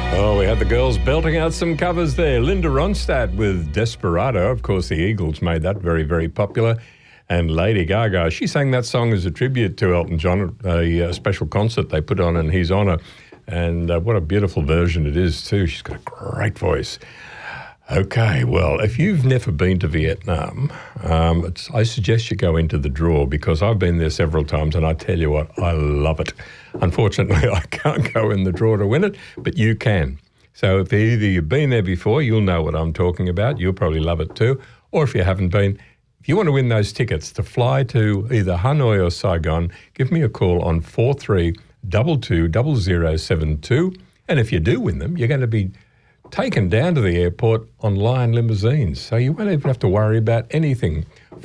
Oh, we had the girls belting out some covers there. Linda Ronstadt with Desperado. Of course, the Eagles made that very, very popular. And Lady Gaga, she sang that song as a tribute to Elton John, a special concert they put on in his honour. And what a beautiful version it is too. She's got a great voice. Okay, well, if you've never been to Vietnam, I suggest you go into the draw, because I've been there several times and I tell you what, I love it. Unfortunately, I can't go in the draw to win it, but you can. So if either you've been there before, you'll know what I'm talking about. You'll probably love it too. Or if you haven't been, if you want to win those tickets to fly to either Hanoi or Saigon, give me a call on 43220072. And if you do win them, you're going to be taken down to the airport on Lion limousines, so you won't even have to worry about anything.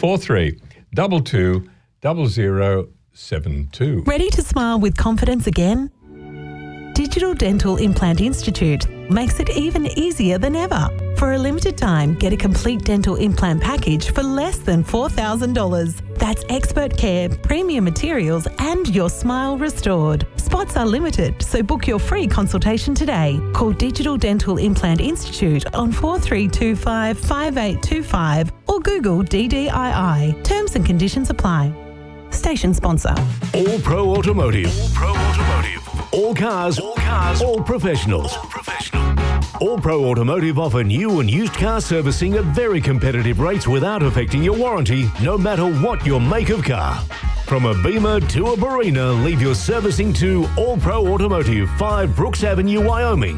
43220072. Ready to smile with confidence again? Digital Dental Implant Institute makes it even easier than ever. For a limited time, get a complete dental implant package for less than $4,000. That's expert care, premium materials, and your smile restored. Spots are limited, so book your free consultation today. Call Digital Dental Implant Institute on 4325 5825 or Google DDII. Terms and conditions apply. Station sponsor. All Pro Automotive. All Pro Automotive. All cars. All cars. All professionals. All professional. All Pro Automotive offer new and used car servicing at very competitive rates without affecting your warranty, no matter what your make of car. From a Beamer to a Barina, leave your servicing to All Pro Automotive, 5 Brooks Avenue, Wyoming,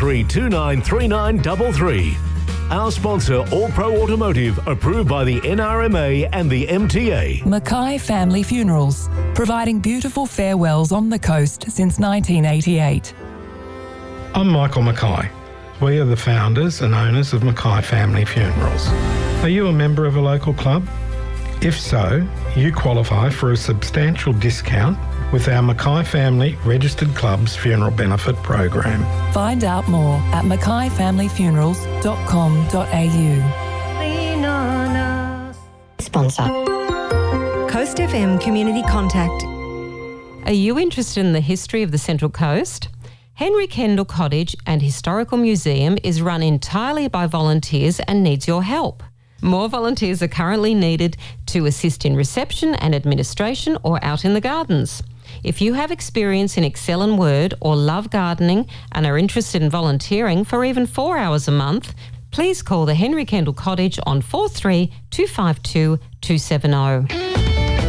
43293933. Our sponsor, All Pro Automotive, approved by the NRMA and the MTA. Mackay Family Funerals, providing beautiful farewells on the coast since 1988. I'm Michael Mackay. We are the founders and owners of Mackay Family Funerals. Are you a member of a local club? If so, you qualify for a substantial discount with our Mackay Family Registered Clubs Funeral Benefit Program. Find out more at mackayfamilyfunerals.com.au. Sponsor. Coast FM Community Contact. Are you interested in the history of the Central Coast? Henry Kendall Cottage and Historical Museum is run entirely by volunteers and needs your help. More volunteers are currently needed to assist in reception and administration or out in the gardens. If you have experience in Excel and Word or love gardening and are interested in volunteering for even 4 hours a month, please call the Henry Kendall Cottage on 43 252 270.